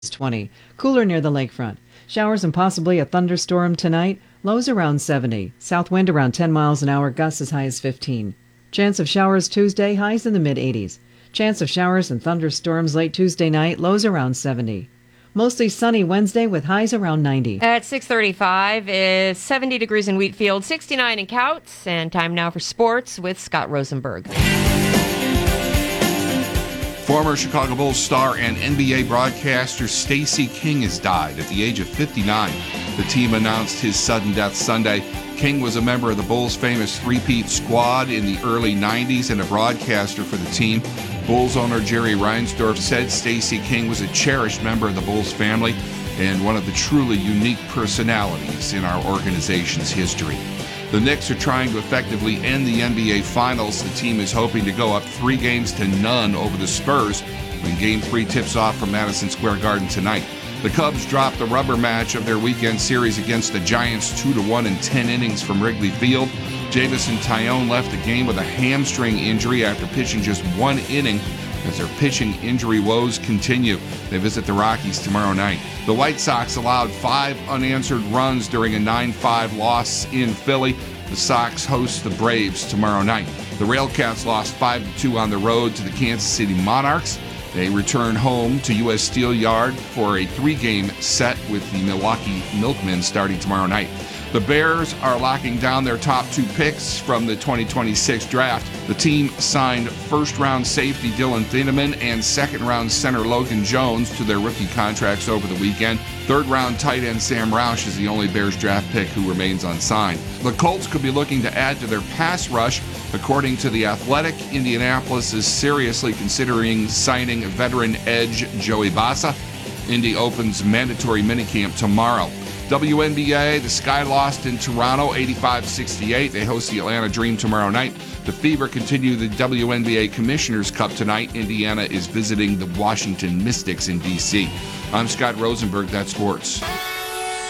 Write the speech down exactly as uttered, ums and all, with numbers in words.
twenty. Cooler near the lakefront. Showers and possibly a thunderstorm tonight. Lows around seventy. South wind around ten miles an hour. Gusts as high as fifteen. Chance of showers Tuesday. Highs in the mid eighties. Chance of showers and thunderstorms late Tuesday night. Lows around seventy. Mostly sunny Wednesday with highs around ninety. At six thirty-five, it's seventy degrees in Wheatfield, sixty-nine in Couts, and time now for sports with Scott Rosenberg. Former Chicago Bulls star and N B A broadcaster Stacey King has died at the age of fifty-nine. The team announced his sudden death Sunday. King was a member of the Bulls' famous three-peat squad in the early nineties and a broadcaster for the team. Bulls owner Jerry Reinsdorf said Stacey King was a cherished member of the Bulls family and one of the truly unique personalities in our organization's history. The Knicks are trying to effectively end the N B A Finals. The team is hoping to go up three games to none over the Spurs when Game three tips off from Madison Square Garden tonight. The Cubs dropped the rubber match of their weekend series against the Giants two to one in ten innings from Wrigley Field. Jameson Taillon left the game with a hamstring injury after pitching just one inning as their pitching injury woes continue. They visit the Rockies tomorrow night. The White Sox allowed five unanswered runs during a nine five loss in Philly. The Sox host the Braves tomorrow night. The Railcats lost five to two on the road to the Kansas City Monarchs. They return home to U S Steel Yard for a three-game set with the Milwaukee Milkmen starting tomorrow night. The Bears are locking down their top two picks from the twenty twenty-six draft. The team signed first-round safety Dylan Thieneman and second-round center Logan Jones to their rookie contracts over the weekend. Third-round tight end Sam Roush is the only Bears draft pick who remains unsigned. The Colts could be looking to add to their pass rush. According to The Athletic, Indianapolis is seriously considering signing veteran edge Joey Bosa. Indy opens mandatory minicamp tomorrow. W N B A, the Sky lost in Toronto, eighty-five sixty-eight. They host the Atlanta Dream tomorrow night. The Fever continue the W N B A Commissioner's Cup tonight. Indiana is visiting the Washington Mystics in D C. I'm Scott Rosenberg. That's sports.